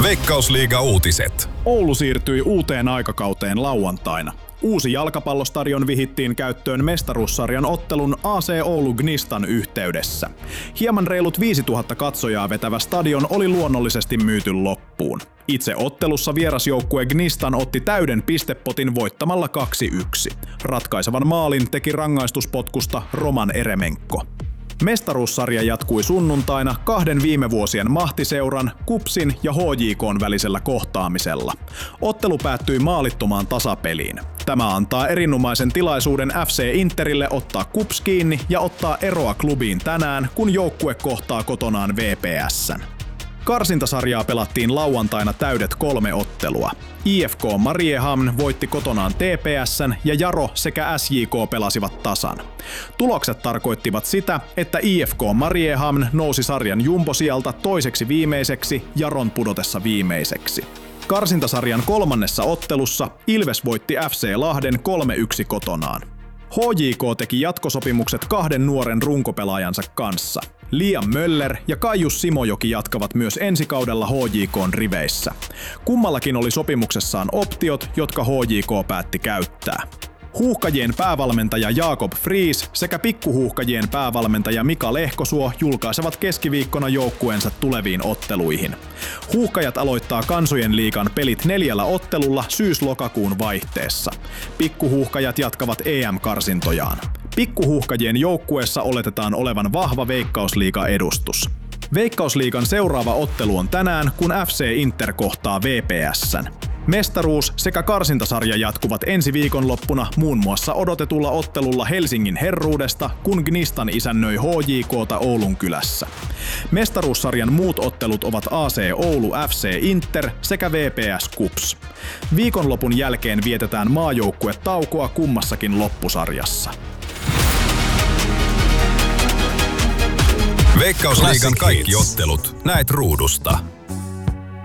Veikkausliiga-uutiset. Oulu siirtyi uuteen aikakauteen lauantaina. Uusi jalkapallostadion vihittiin käyttöön mestaruussarjan ottelun AC Oulu Gnistan yhteydessä. Hieman reilut 5000 katsojaa vetävä stadion oli luonnollisesti myyty loppuun. Itse ottelussa vierasjoukkue Gnistan otti täyden pistepotin voittamalla 2-1. Ratkaisevan maalin teki rangaistuspotkusta Roman Eremenko. Mestaruussarja jatkui sunnuntaina kahden viime vuosien mahtiseuran, KuPSin ja HJK:n välisellä kohtaamisella. Ottelu päättyi maalittomaan tasapeliin. Tämä antaa erinomaisen tilaisuuden FC Interille ottaa KuPS kiinni ja ottaa eroa klubiin tänään, kun joukkue kohtaa kotonaan VPS:n. Karsintasarjaa pelattiin lauantaina täydet 3 ottelua. IFK Mariehamn voitti kotonaan TPS:n ja Jaro sekä SJK pelasivat tasan. Tulokset tarkoittivat sitä, että IFK Mariehamn nousi sarjan jumbosijalta toiseksi viimeiseksi Jaron pudotessa viimeiseksi. Karsintasarjan 3. ottelussa Ilves voitti FC Lahden 3-1 kotonaan. HJK teki jatkosopimukset 2 nuoren runkopelaajansa kanssa. Liam Möller ja Kaijus Simojoki jatkavat myös ensi kaudella HJK:n riveissä. Kummallakin oli sopimuksessaan optiot, jotka HJK päätti käyttää. Huuhkajien päävalmentaja Jakob Friis sekä pikkuhuuhkajien päävalmentaja Mika Lehkosuo julkaisevat keskiviikkona joukkueensa tuleviin otteluihin. Huuhkajat aloittaa Kansojen liigan pelit 4 ottelulla syys-lokakuun vaihteessa. Pikkuhuuhkajat jatkavat EM-karsintojaan. Pikkuhuuhkajien joukkueessa oletetaan olevan vahva Veikkausliiga-edustus. Veikkausliigan seuraava ottelu on tänään, kun FC Inter kohtaa VPS:n. Mestaruus sekä karsintasarja jatkuvat ensi viikonloppuna muun muassa odotetulla ottelulla Helsingin Herruudesta, kun Gnistan isännöi HJK:ta Oulun kylässä. Mestaruussarjan muut ottelut ovat AC Oulu FC Inter sekä VPS KuPS. Viikonlopun jälkeen vietetään maajoukkuetaukoa kummassakin loppusarjassa. Veikkausliigan kaikki ottelut näet ruudusta.